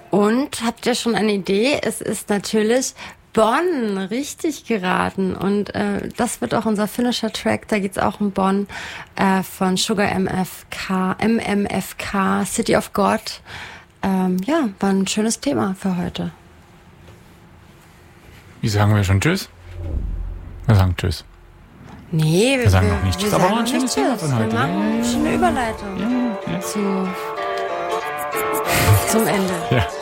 Und habt ihr schon eine Idee? Es ist natürlich Bonn, richtig geraten. Und das wird auch unser Finisher-Track. Da geht's auch um Bonn von Sugar MMFK, City of God. Ja, war ein schönes Thema für heute. Wie sagen wir schon Tschüss? Wir sagen Tschüss. Nee, wir sagen noch nicht Tschüss. Aber war ein schönes Thema von heute. Wir machen schon eine Überleitung zum Ende. Ja.